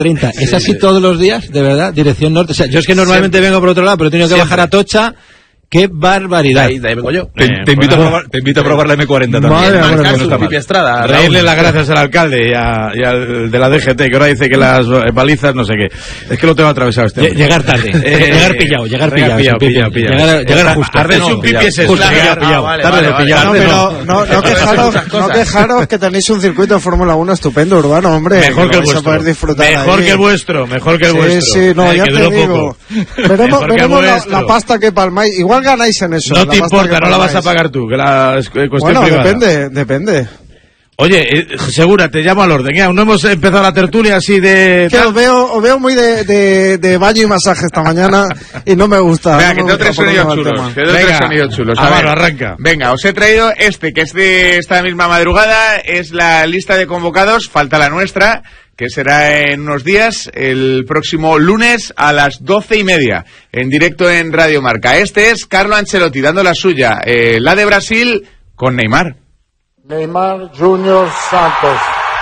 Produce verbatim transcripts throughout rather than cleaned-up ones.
treinta. ¿Es Sí, así sí. todos los días, de verdad? Dirección norte. O sea, yo es que normalmente Siempre. vengo por otro lado, pero he tenido que Siempre. bajar a Tocha. ¡Qué barbaridad! Ahí, de ahí vengo yo. Te, Eh, te, invito pues a probar, te invito a probar la eme cuarenta también. Madre mía, Marca no su está mal. Pipi Estrada. Reírle Raúl. las gracias al alcalde y, a, y al de la D G T, que ahora dice que las eh, balizas, no sé qué. Es que lo tengo atravesado este Lle- hombre. Llegar tarde. Eh, llegar pillado, llegar pillado. pillado, sí, pillado, pillado. Llegar, llegar Está- justo. arde No, su pipi pillado. es eso. Justo, Claro, llegar ah, pillado. vale, Tarde vale, de vale. pillado. No, Tarde pero no, no, quejaros, muchas no cosas. quejaros que tenéis un circuito de Fórmula uno estupendo, Urbano, hombre. Mejor que el vais a vuestro. poder disfrutar Mejor ahí. que el vuestro, mejor que el Sí, vuestro. sí, no, Eh, ya que te duró digo. poco. Veremos, Mejor que el veremos la, vuestro. la pasta que palmáis. Igual ganáis en eso. No la te pasta importa, que no la vas a palmáis. pagar tú, que la es eh, cuestión Bueno, privada. depende, depende. Oye, eh, Segura, te llamo al orden. Ya, no hemos empezado la tertulia así de... Que os veo, os veo muy de, de, de baño y masaje esta mañana y no me gusta. Venga, no que me tengo gusta tres por dónde sonidos va el chulos. tema. Que tengo Venga, tres sonidos chulos. A Amaro, ver. arranca. Venga, os he traído este, que es de esta misma madrugada. Es la lista de convocados. Falta la nuestra, que será en unos días, el próximo lunes a las doce y media, en directo en Radio Marca. Este es Carlo Ancelotti dando la suya, eh, la de Brasil, con Neymar. Neymar Junior Santos.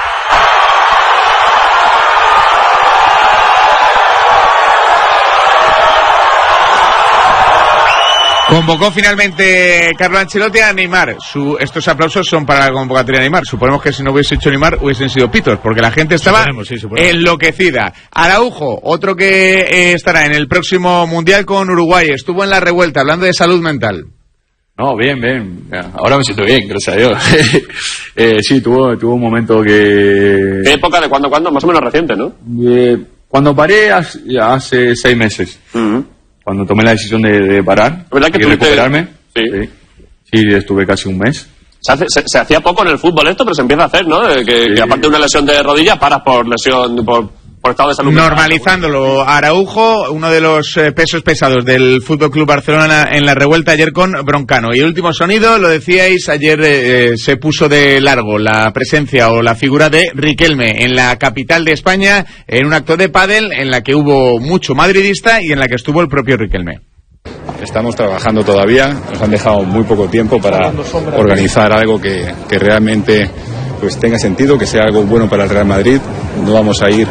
Convocó finalmente Carlo Ancelotti a Neymar. Su, estos aplausos son para la convocatoria de Neymar. Suponemos que si no hubiese hecho Neymar hubiesen sido pitos, porque la gente estaba Suponemos, sí, suponemos. enloquecida. Araujo, otro que eh, estará en el próximo Mundial con Uruguay, estuvo en la revuelta hablando de salud mental. No, bien, bien. Ahora me siento bien, gracias a Dios. eh, sí, tuvo, tuvo un momento que... ¿Qué época de cuándo, cuándo? Más o menos reciente, ¿no? eh, cuando paré hace, ya hace seis meses, Uh-huh. cuando tomé la decisión de, de parar ¿Verdad que y tuviste- recuperarme, Sí. sí, sí, estuve casi un mes. Se, hace- se- se hacía poco en el fútbol esto, pero se empieza a hacer, ¿no? Eh, Que, Sí. que aparte de una lesión de rodilla, paras por lesión, por, por estado de salud. mental. Normalizándolo. Araujo, uno de los eh, pesos pesados del Fútbol Club Barcelona en la revuelta ayer con Broncano. Y el último sonido, lo decíais, ayer eh, se puso de largo la presencia o la figura de Riquelme en la capital de España, en un acto de pádel en la que hubo mucho madridista y en la que estuvo el propio Riquelme. Estamos trabajando todavía, nos han dejado muy poco tiempo para organizar algo que, que realmente pues tenga sentido, que sea algo bueno para el Real Madrid. No vamos a ir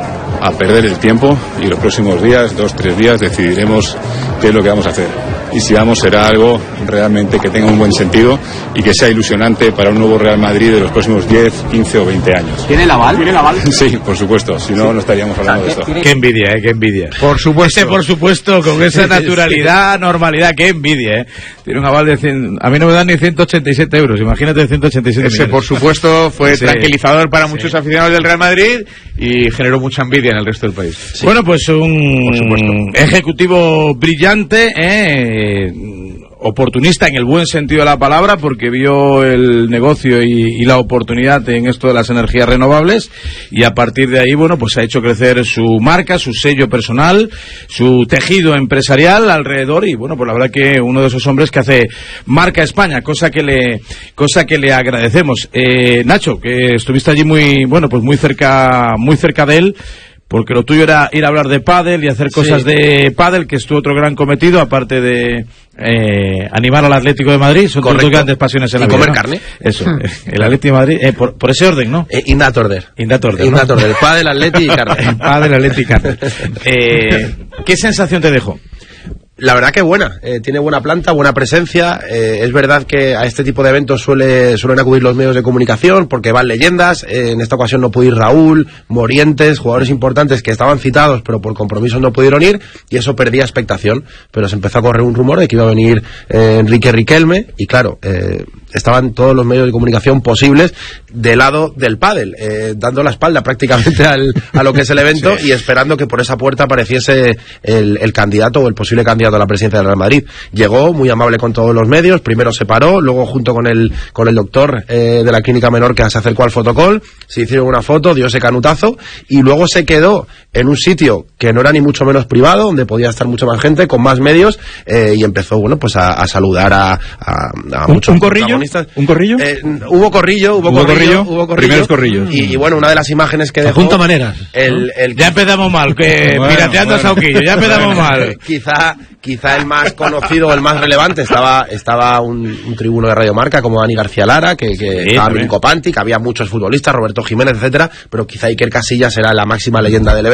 a perder el tiempo y los próximos días, dos, tres días, decidiremos qué es lo que vamos a hacer. Y si vamos, será algo realmente que tenga un buen sentido y que sea ilusionante para un nuevo Real Madrid de los próximos diez, quince o veinte años. ¿Tiene el aval? ¿Tiene el aval? Sí, por supuesto, si no, no estaríamos hablando de esto. Qué envidia, eh, qué envidia. Por supuesto. Ese, por supuesto, con esa naturalidad, normalidad, qué envidia, eh. Tiene un aval de cien... A mí no me dan ni ciento ochenta y siete euros, imagínate ciento ochenta y siete Ese, millones. por supuesto, fue Sí. tranquilizador para muchos aficionados del Real Madrid y generó mucha envidia en el resto del país. Bueno, pues un Por supuesto. ejecutivo brillante, eh, oportunista en el buen sentido de la palabra, porque vio el negocio y, y la oportunidad en esto de las energías renovables, y a partir de ahí, bueno, pues ha hecho crecer su marca, su sello personal, su tejido empresarial alrededor, y bueno, pues la verdad que uno de esos hombres que hace marca España, cosa que le, cosa que le agradecemos. Eh, Nacho, que estuviste allí muy, bueno, pues muy cerca, muy cerca de él, porque lo tuyo era ir a hablar de pádel y hacer cosas Sí. de pádel, que es tu otro gran cometido, aparte de eh, animar al Atlético de Madrid. Son tus Correcto. dos grandes pasiones en Y la vida, comer ¿no? carne. Eso, el Atlético de Madrid, eh, por, por ese orden, ¿no? Eh, Indat Order. Indat Order, ¿no? Indat Order. Pádel, Atleti y carne. Pádel, Atlético y carne. Eh, ¿Qué sensación te dejó? La verdad que buena, eh, tiene buena planta, buena presencia. Eh, es verdad que a este tipo de eventos suele, suelen acudir los medios de comunicación porque van leyendas. Eh, en esta ocasión no pudo ir Raúl, Morientes, jugadores importantes que estaban citados pero por compromisos no pudieron ir, y eso perdía expectación. Pero se empezó a correr un rumor de que iba a venir eh, Enrique Riquelme, y claro, eh, estaban todos los medios de comunicación posibles del lado del pádel, eh, dando la espalda prácticamente al, a lo que es el evento, sí, y esperando que por esa puerta apareciese el, el candidato o el posible candidato a la presidencia del Real Madrid. Llegó muy amable con todos los medios, primero se paró, luego junto con el con el doctor eh, de la clínica Menorca se acercó al fotocall, se hicieron una foto, dio ese canutazo, y luego se quedó en un sitio que no era ni mucho menos privado, donde podía estar mucha más gente, con más medios, eh, y empezó, bueno, pues a, a saludar a, a, a ¿Un, muchos un corrillo? protagonistas. ¿Un corrillo? Eh, hubo corrillo, hubo, ¿Hubo corrillo, corrillo? hubo corrillo. Primeros corrillos. Y, y bueno, una de las imágenes que dejó... Junta maneras. El, el, Ya empezamos mal, que Bueno, pirateando a bueno. Sauquillo, ya empezamos mal. Quizá, quizá el más conocido, el más relevante, estaba estaba un, un tribuno de Radio Marca como Dani García Lara, que, que Sí, estaba también. Minco Panti, que había muchos futbolistas, Roberto Jiménez, etcétera, pero quizá Iker Casillas era la máxima leyenda del evento.